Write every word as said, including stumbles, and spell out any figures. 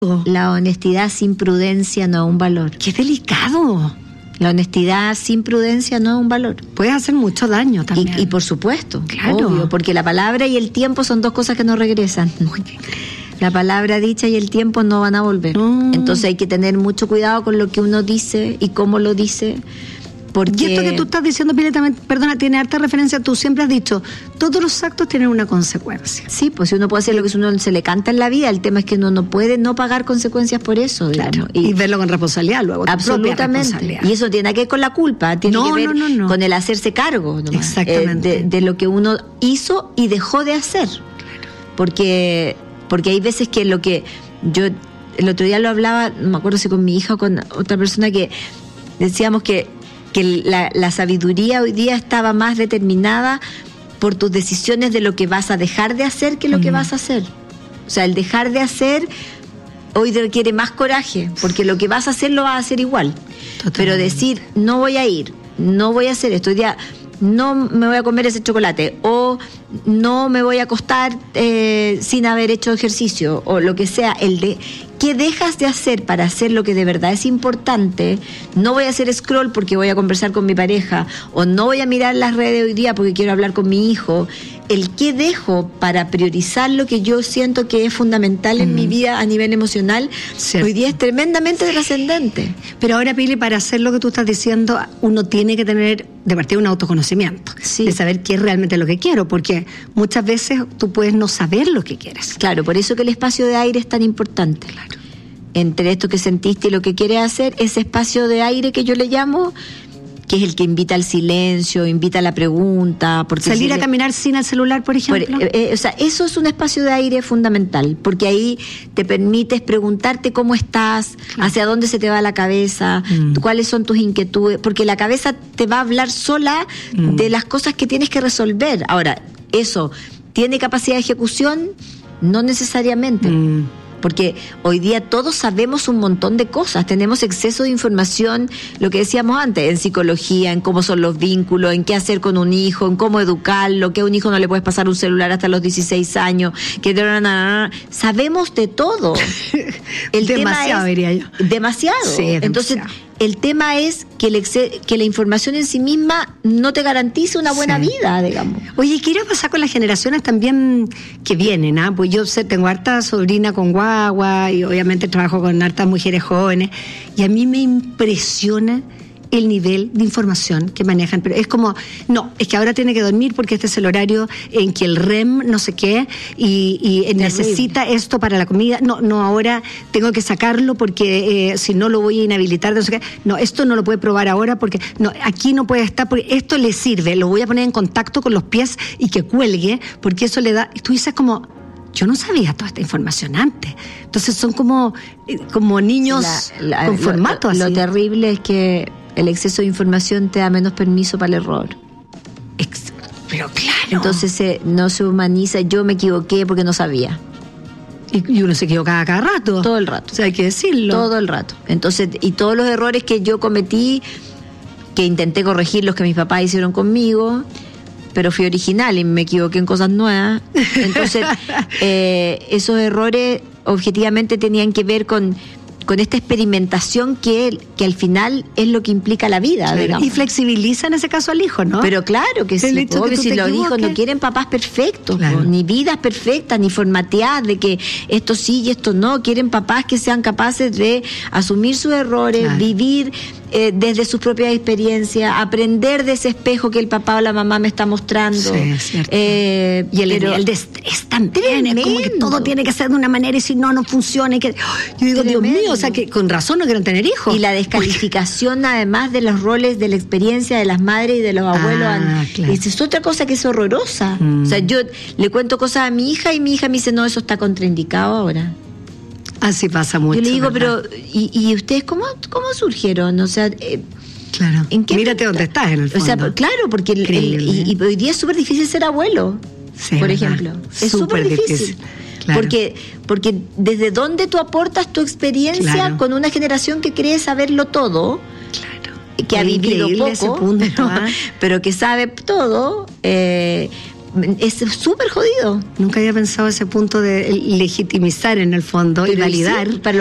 La honestidad sin prudencia no es un valor. ¡Qué delicado! La honestidad sin prudencia no es un valor. Puede hacer mucho daño también. Y, y por supuesto, claro. Obvio, porque la palabra y el tiempo son dos cosas que no regresan. La palabra dicha y el tiempo no van a volver. No. Entonces hay que tener mucho cuidado con lo que uno dice y cómo lo dice. Porque... Y esto que tú estás diciendo, Pili, también, perdona, tiene harta referencia. Tú siempre has dicho, todos los actos tienen una consecuencia. Sí, pues si uno puede hacer lo que uno se le canta en la vida, el tema es que uno no puede no pagar consecuencias por eso. Claro, y, y verlo con responsabilidad luego. Absolutamente. Y eso tiene que ver con la culpa, tiene no, que ver no, no, no. con el hacerse cargo nomás, exactamente. Eh, de, de lo que uno hizo y dejó de hacer. Claro. Porque, porque hay veces que lo que yo, el otro día lo hablaba, no me acuerdo si con mi hija o con otra persona, que decíamos que que la, la sabiduría hoy día estaba más determinada por tus decisiones de lo que vas a dejar de hacer que lo uh-huh. que vas a hacer. O sea, el dejar de hacer hoy requiere más coraje, porque lo que vas a hacer lo vas a hacer igual. Totalmente. Pero decir, no voy a ir, no voy a hacer esto, hoy día no me voy a comer ese chocolate, o no me voy a acostar eh, sin haber hecho ejercicio, o lo que sea, el de... ¿Qué dejas de hacer para hacer lo que de verdad es importante? No voy a hacer scroll porque voy a conversar con mi pareja, o no voy a mirar las redes hoy día porque quiero hablar con mi hijo. El qué dejo para priorizar lo que yo siento que es fundamental mm. en mi vida a nivel emocional, cierto. Hoy día es tremendamente trascendente. Pero ahora, Pili, para hacer lo que tú estás diciendo, uno tiene que tener de partida un autoconocimiento, sí. de saber qué es realmente lo que quiero, porque muchas veces tú puedes no saber lo que quieres. Claro, por eso que el espacio de aire es tan importante. Claro. Entre esto que sentiste y lo que quieres hacer, ese espacio de aire que yo le llamo, que es el que invita al silencio, invita a la pregunta. Porque salir si a le... caminar sin el celular, por ejemplo. Por, eh, o sea, eso es un espacio de aire fundamental, porque ahí te permites preguntarte cómo estás, claro. hacia dónde se te va la cabeza, mm. cuáles son tus inquietudes, porque la cabeza te va a hablar sola mm. de las cosas que tienes que resolver. Ahora, eso, ¿tiene capacidad de ejecución? No necesariamente. Mm. Porque hoy día todos sabemos un montón de cosas, tenemos exceso de información, lo que decíamos antes, en psicología, en cómo son los vínculos, en qué hacer con un hijo, en cómo educarlo, que a un hijo no le puedes pasar un celular hasta los dieciséis años, que sabemos de todo. El demasiado, tema es, diría yo. Demasiado. Sí, es Entonces, demasiado. El tema es que, el ex- que la información en sí misma no te garantice una buena sí. vida, digamos. Oye, ¿qué irá a pasar con las generaciones también que vienen? ¿ah? Pues yo sé, tengo harta sobrina con guagua y obviamente trabajo con hartas mujeres jóvenes y a mí me impresiona el nivel de información que manejan, pero es como, no, es que ahora tiene que dormir porque este es el horario en que el R E M no sé qué y, y necesita esto para la comida, no, no, ahora tengo que sacarlo porque eh, si no lo voy a inhabilitar, no sé qué, no, esto no lo puede probar ahora porque, no, aquí no puede estar porque esto le sirve, lo voy a poner en contacto con los pies y que cuelgue porque eso le da, y tú dices como, yo no sabía toda esta información antes. Entonces son como, como niños la, la, con formato lo, lo, así. Lo terrible es que el exceso de información te da menos permiso para el error. Ex- pero claro. Entonces eh, no se humaniza, yo me equivoqué porque no sabía. Y, y uno se equivocaba cada rato. Todo el rato. O sea, hay que decirlo. Todo el rato. Entonces, y todos los errores que yo cometí, que intenté corregir los que mis papás hicieron conmigo, pero fui original y me equivoqué en cosas nuevas. Entonces, eh, esos errores objetivamente tenían que ver con, con esta experimentación que, que al final es lo que implica la vida. Claro. Y flexibiliza en ese caso al hijo, ¿no? Pero claro que sí, obvio, que si los hijos no quieren papás perfectos, claro. pues, ni vidas perfectas, ni formateadas de que esto sí y esto no, quieren papás que sean capaces de asumir sus errores, claro. vivir Eh, desde sus propias experiencias, aprender de ese espejo que el papá o la mamá me está mostrando. Sí, es cierto. Eh, y el nivel de estrés también, es como que todo tiene que ser de una manera y si no, no funciona. Y que, yo digo, tremendo. Dios mío, o sea, que con razón no quieren tener hijos. Y la descalificación, porque... además de los roles de la experiencia de las madres y de los abuelos. Ah, claro. Esa es otra cosa que es horrorosa. Mm. O sea, yo le cuento cosas a mi hija y mi hija me dice, no, eso está contraindicado ahora. Así pasa mucho. Yo le digo, ¿verdad? pero ¿y, y ustedes cómo, cómo surgieron? O sea, eh, claro. ¿en qué mírate dónde estás en el fondo. O sea, claro, porque el, el, y, y hoy día es súper difícil ser abuelo, sí, por ejemplo. Es súper difícil. difícil. Claro. Porque, porque desde dónde tú aportas tu experiencia claro. con una generación que cree saberlo todo, claro. que es ha vivido poco, ese punto, pero, ¿ah? pero que sabe todo. Eh, es súper jodido. Nunca había pensado ese punto de legitimizar en el fondo. Pero y validar. Sí, para